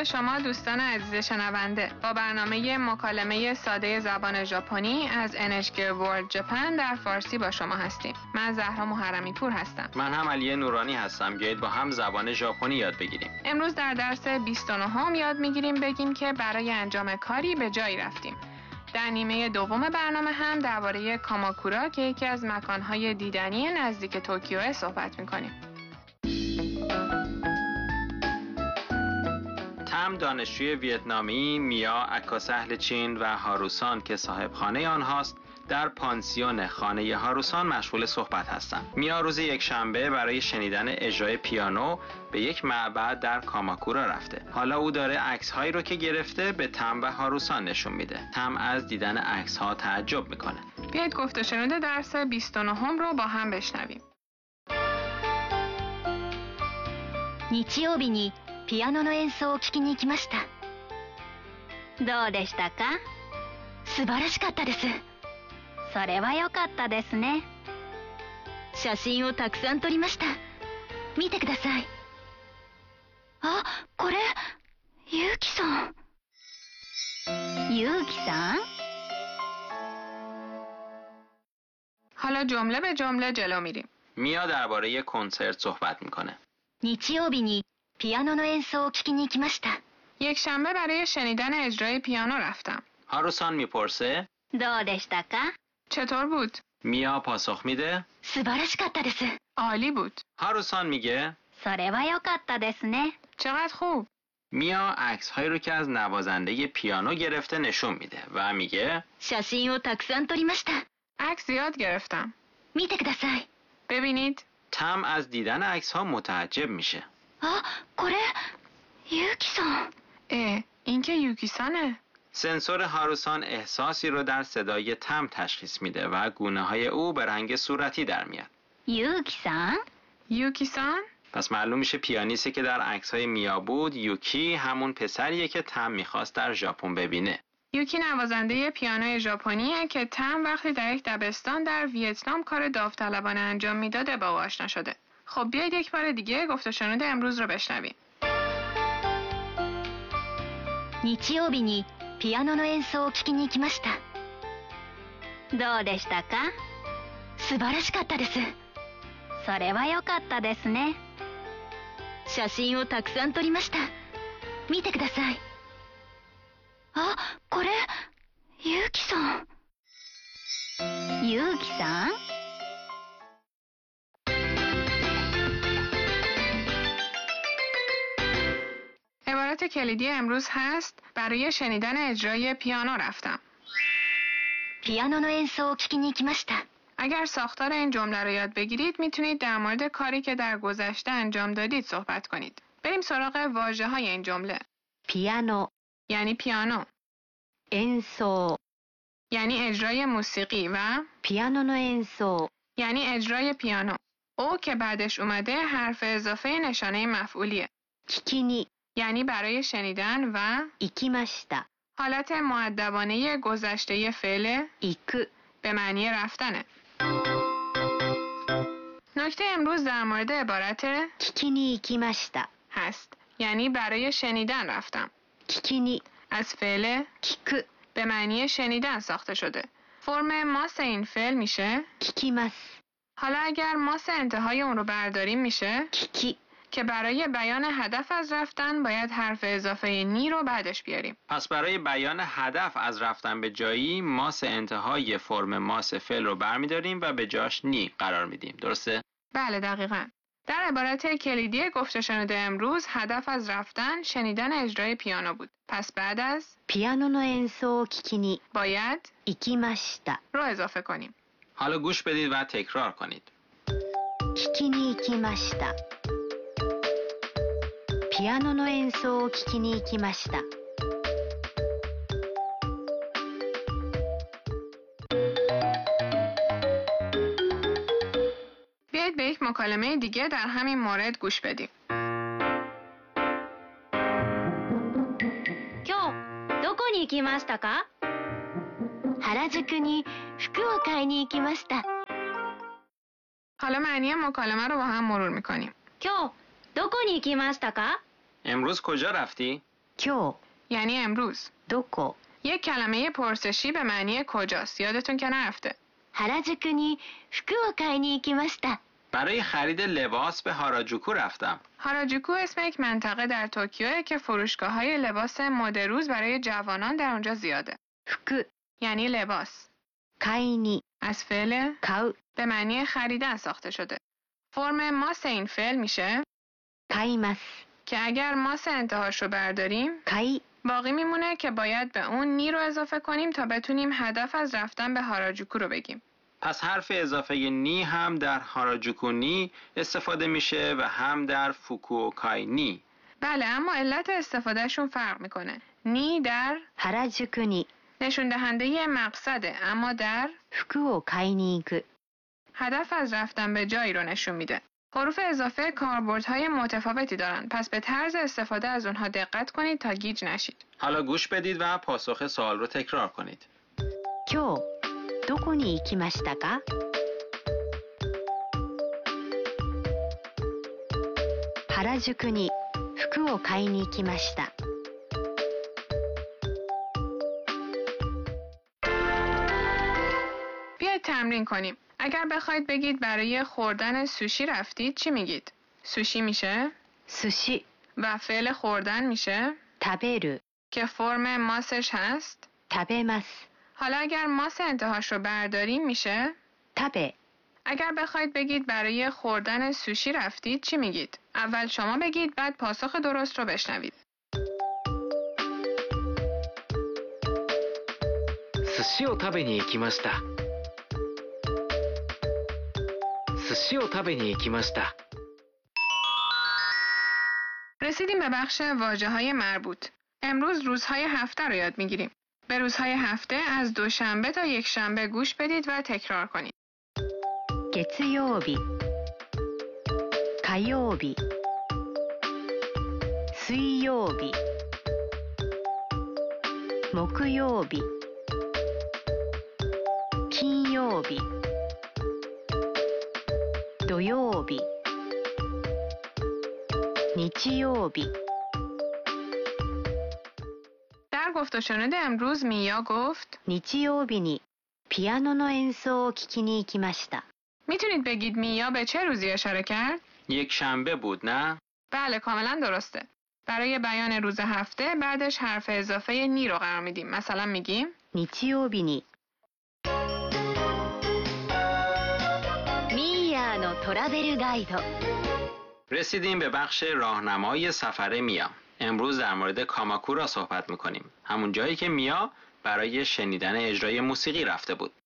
شما دوستان عزیز شنونده. با برنامه مکالمه ساده زبان ژاپنی از NHK World Japan در فارسی با شما هستیم. من زهرا محرمی پور هستم. من هم علی نورانی هستم. بیایید با هم زبان ژاپنی یاد بگیریم. امروز در درس 29 یاد میگیریم بگیم که برای انجام کاری به جایی رفتیم. در نیمه دوم برنامه هم درباره کاماکورا که یکی از مکانهای دیدنی نزدیک توکیو صحبت میکنیم. تم دانشجوی ویتنامی، میا عکاس اهل چین و هاروسان که صاحب خانه آنهاست در پانسیون خانه هاروسان مشغول صحبت هستند. میا روز یکشنبه برای شنیدن اجرای پیانو به یک معبد در کاماکورا رفته. حالا او داره عکس‌هایی رو که گرفته به تم و هاروسان نشون میده. تم از دیدن عکس‌ها تعجب میکنه. بیایید گفت و شنود درس 29 رو با هم بشنویم. 日曜日にピアノの演奏を聴きに行きました。どうでしたか？素晴らしかったです。それは良かったですね。写真をたくさん撮りました。見てください。あ、これ、ゆうきさん。ゆうきさん？ حالا جمله به جمله جلو میریم. میا درباره کنسرت صحبت میکنه. 日曜日にピアノの演奏を聴きに行きました。 یک شنبه برای شنیدن اجرای پیانو رفتم. هاروسان میپرسه どうでしたか？ چطور بود؟ میا پاسخ میده 素晴らしかったです。 عالی بود. هاروسان میگه それは良かったですね。 چقدر خوب. میا عکس‌هایی رو که از نوازنده پیانو گرفته نشون میده و میگه 写真をたくさん撮りました。 عکس زیاد گرفتم. 見てください。 ببینید. تم از دیدن عکس‌ها متعجب میشه. あ、これ、ゆうきさん。 این که یوکیسانه. سنسور هاروسان احساسی رو در صدای تم تشخیص میده و گونه‌های او به رنگ صورتی در میاد. ゆうきさん？ یوکیسان؟ پس معلوم میشه پیانیستی که در عکس‌های میا بود یوکی همون پسریه که تم میخواست در ژاپن ببینه. یوکی نوازنده پیانوی ژاپنیه که تم وقتی در یک دبستان در ویتنام کار داوطلبانه انجام میداده با او آشنا شده. خب بیایید یک بار دیگه گفت و شنود امروز رو بشنویم. 日曜日にピアノの演奏を聴きに行きました。どうでしたか？素晴らしかったです。それは良かったですね。写真をたくさん撮りました。見てください。あ、これ、ゆうきさん。ゆうきさん？ عبارت کلیدی امروز هست برای شنیدن اجرای پیانو رفتم. ピアノの演奏を聴きに行きました。 اگر ساختار این جمله رو یاد بگیرید میتونید در مورد کاری که در گذشته انجام دادید صحبت کنید. بریم سراغ واژه‌های این جمله. ピアノ یعنی پیانو، 演奏 یعنی اجرای موسیقی و ピアノの演奏 یعنی اجرای پیانو. او که بعدش اومده حرف اضافه نشانه مفعولیه. 聞きに یعنی برای شنیدن و 行きました。 حالت مؤدبانه گذشته فعل 行く به معنی رفتنه. نکته امروز در مورد عبارت 聞きに行きました。 هست، یعنی برای شنیدن رفتم. 聞きに از فعل 聞く به معنی شنیدن ساخته شده. فرم ماس این فعل میشه 聞きます。 حالا اگر ماس انتهای اون رو برداریم میشه 聞き که برای بیان هدف از رفتن باید حرف اضافه نی رو بعدش بیاریم. پس برای بیان هدف از رفتن به جایی ماس انتهای فرم ماس فعل رو برمیداریم و به جاش نی قرار میدیم. درسته؟ بله دقیقاً. در عبارت کلیدی گفت و شنود امروز هدف از رفتن شنیدن اجرای پیانو بود. پس بعد از ピアノの演奏を聞きに باید 行きました。 رو اضافه کنیم. حالا گوش بدید و تکرار کنید. 聞きに行きました。ピアノの演奏を聞きに行きました。 بیایید به یک مکالمه دیگه در همین مورد گوش بدیم. 今日どこに行きましたか？原宿に服を買いに行きました。 حالا معنی مکالمه رو با هم مرور میکنیم. 今日どこに行きましたか？ امروز کجا رفتی؟ 今 یعنی امروز. 日どこ یک کلمه پرسشی به معنی کجاست. یادتون که نرفته. 原宿に服を買いに行きました برای خرید لباس به هاراجوکو رفتم. هاراجوکو اسم یک منطقه در توکیو که فروشگاه‌های لباس مد روز برای جوانان در اونجا زیاده. 服 یعنی لباس. 買いに از فعل 買う به معنی خریدن ساخته شده. فرم ماس این فعل میشه 買います که اگر ماس انتهاش رو برداریم 買い باقی میمونه که باید به اون نی رو اضافه کنیم تا بتونیم هدف از رفتن به هاراجوکو رو بگیم. پس حرف اضافه نی هم در هاراجوکو نی استفاده میشه و هم در فوکووکای نی. بله، اما علت استفادهشون فرق میکنه. نی در 原宿に نشون دهنده مقصده، اما در 服を買いに行く هدف از رفتن به جایی رو نشون میده. حروف اضافه کاربردهای متفاوتی دارن، پس به طرز استفاده از اونها دقت کنید تا گیج نشید. حالا گوش بدید و پاسخ سوال رو تکرار کنید. 今日どこに行きましたか原宿に服を買いに行きました بیاید تمرین کنیم. اگر بخواید بگید برای خوردن سوشی رفتید چی میگید؟ سوشی میشه 寿司 و فعل خوردن میشه 食べる که فرم ماسش هست. 食べます حالا اگر ماس انتهاش رو برداریم میشه 食べ اگر بخواید بگید برای خوردن سوشی رفتید چی میگید؟ اول شما بگید، بعد پاسخ درست رو بشنوید. 寿司を食べに行きました寿司を食べに行きました رسیدیم به بخش واژه‌های مربوط. امروز روزهای هفته رو یاد میگیریم. به روزهای هفته از دوشنبه تا یکشنبه گوش بدید و تکرار کنید. 月曜日火曜日水曜日木曜日金曜日土曜日日曜日 در گفت و شنود امروز میا گفت 日曜日にピアノの演奏を聴きに行きました میتونید بگید میا به چه روزی اشاره کرد؟ یک شنبه بود نه؟ بله، کاملا درسته. برای بیان روز هفته بعدش حرف اضافه نی رو قرار میدیم. مثلا میگیم 日曜日にミーヤーのトラベルガイド رسیدیم به بخش راهنمای سفر میا. امروز در مورد کاماکورا صحبت میکنیم. همون جایی که میا برای شنیدن اجرای موسیقی رفته بود.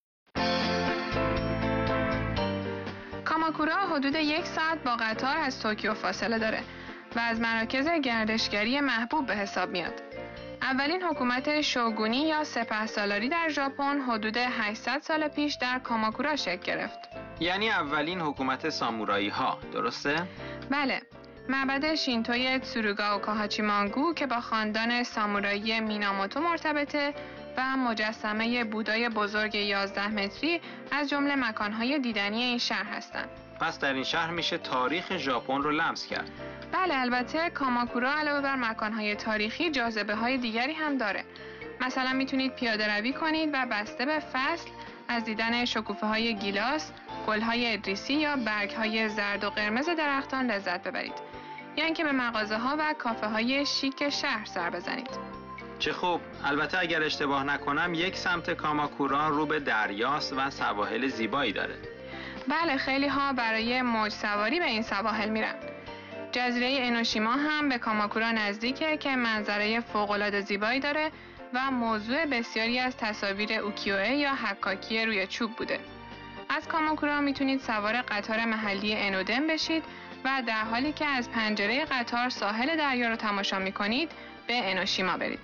کاماکورا حدود 1 ساعت با قطار از توکیو فاصله داره و از مراکز گردشگری محبوب به حساب میاد. اولین حکومت شوگونی یا سپهسالاری در ژاپن حدود 800 سال پیش در کاماکورا شکل گرفت. یعنی اولین حکومت سامورایی ها، درسته؟ بله، معبد شینتوی تسوروگا کاهاچیمانگو که با خاندان سامورایی میناموتو مرتبطه و مجسمه بودای بزرگ 11 متری از جمله مکانهای دیدنی این شهر هستند. پس در این شهر میشه تاریخ ژاپن رو لمس کرد. بله، البته کاماکورا علاوه بر مکانهای تاریخی جاذبه‌های دیگری هم داره. مثلا میتونید پیاده روی کنید و بسته به فصل از دیدن شکوفه‌های گیلاس، گل‌های ادریسی یا برگ‌های زرد و قرمز درختان لذت ببرید. یا اینکه به مغازه‌ها و کافه‌های شیک شهر سر بزنید. چه خوب. البته اگر اشتباه نکنم یک سمت کاماکورا رو به دریاست و سواحل زیبایی داره. بله، خیلی ها برای موج سواری به این سواحل میرن. جزیره انوشیما هم به کاماکورا نزدیکه که منظره فوق‌العاده زیبایی داره و موضوع بسیاری از تصاویر اوکیوئه یا حکاکی روی چوب بوده. از کاماکورا میتونید سوار قطار محلی انودن بشید و در حالی که از پنجره قطار ساحل دریا رو تماشا میکنید به انوشیما برید.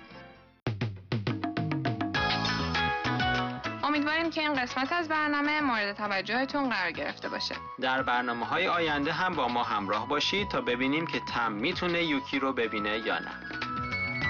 امیدواریم که این قسمت از برنامه مورد توجهتون قرار گرفته باشه. در برنامه‌های آینده هم با ما همراه باشید تا ببینیم که تم میتونه یوکی رو ببینه یا نه.